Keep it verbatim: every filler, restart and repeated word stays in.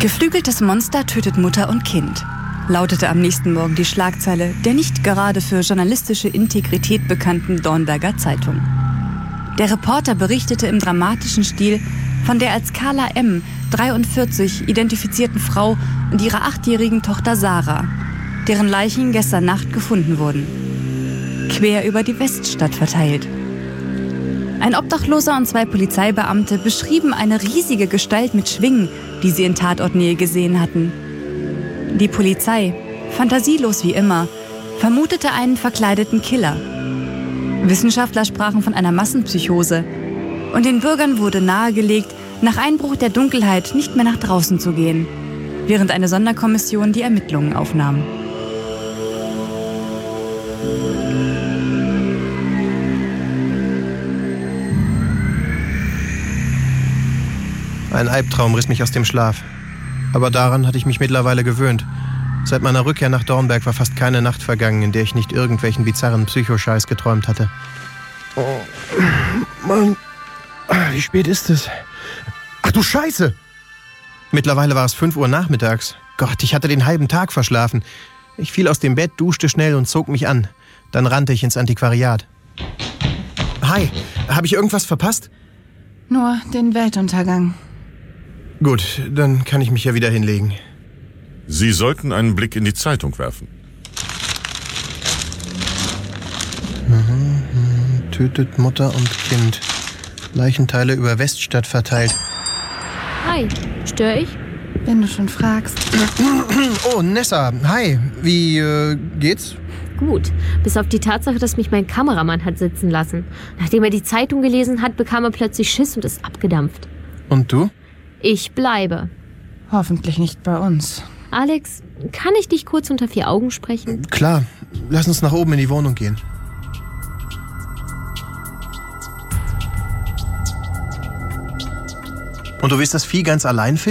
Geflügeltes Monster tötet Mutter und Kind, lautete am nächsten Morgen die Schlagzeile der nicht gerade für journalistische Integrität bekannten Dornberger Zeitung. Der Reporter berichtete im dramatischen Stil von der als Carla M., dreiundvierzig, identifizierten Frau und ihrer achtjährigen Tochter Sarah, deren Leichen gestern Nacht gefunden wurden. Quer über die Weststadt verteilt. Ein Obdachloser und zwei Polizeibeamte beschrieben eine riesige Gestalt mit Schwingen, die sie in Tatortnähe gesehen hatten. Die Polizei, fantasielos wie immer, vermutete einen verkleideten Killer. Wissenschaftler sprachen von einer Massenpsychose und den Bürgern wurde nahegelegt, nach Einbruch der Dunkelheit nicht mehr nach draußen zu gehen, während eine Sonderkommission die Ermittlungen aufnahm. Ein Albtraum riss mich aus dem Schlaf. Aber daran hatte ich mich mittlerweile gewöhnt. Seit meiner Rückkehr nach Dornberg war fast keine Nacht vergangen, in der ich nicht irgendwelchen bizarren Psychoscheiß geträumt hatte. Oh, Mann, wie spät ist es? Ach du Scheiße! Mittlerweile war es fünf Uhr nachmittags. Gott, ich hatte den halben Tag verschlafen. Ich fiel aus dem Bett, duschte schnell und zog mich an. Dann rannte ich ins Antiquariat. Hi, habe ich irgendwas verpasst? Nur den Weltuntergang. Gut, dann kann ich mich ja wieder hinlegen. Sie sollten einen Blick in die Zeitung werfen. Mhm, tötet Mutter und Kind. Leichenteile über Weststadt verteilt. Hi, störe ich? Wenn du schon fragst. Oh, Nessa, hi. Wie äh, geht's? Gut, bis auf die Tatsache, dass mich mein Kameramann hat sitzen lassen. Nachdem er die Zeitung gelesen hat, bekam er plötzlich Schiss und ist abgedampft. Und du? Ich bleibe. Hoffentlich nicht bei uns. Alex, kann ich dich kurz unter vier Augen sprechen? Klar, lass uns nach oben in die Wohnung gehen. Und du willst das Vieh ganz allein finden?